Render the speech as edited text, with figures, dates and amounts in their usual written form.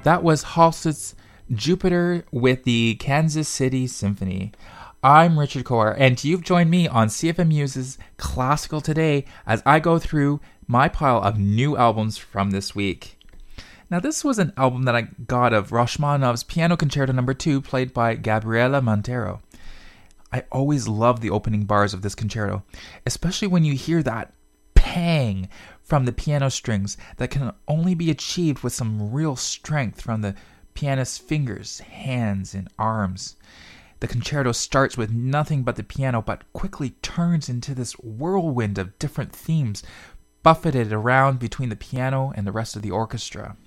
That was Halstead's Jupiter with the Kansas City Symphony. I'm Richard Kaur, and you've joined me on CFM Muse's Classical Today as I go through my pile of new albums from this week. Now, this was an album that I got of Rachmaninoff's Piano Concerto No. 2, played by Gabriela Montero. I always love the opening bars of this concerto, especially when you hear that pang from the piano strings that can only be achieved with some real strength from the pianist's fingers, hands, and arms. The concerto starts with nothing but the piano, but quickly turns into this whirlwind of different themes buffeted around between the piano and the rest of the orchestra.